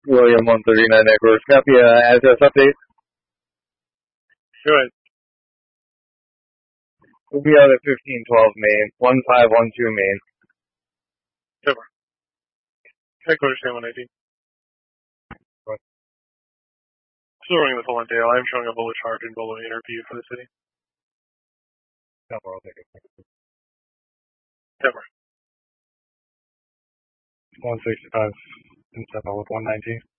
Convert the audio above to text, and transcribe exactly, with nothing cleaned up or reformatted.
William one thirty-nine Networks. Copy uh, address update. Good. We'll be out at fifteen twelve Main, one five one two Main. Super. Headquarters one eighteen. What? Still running the full on tail. I'm showing a bullet charge and below interview for the city. Number, I'll take it. Super. one sixty-five and seven with one nineteen.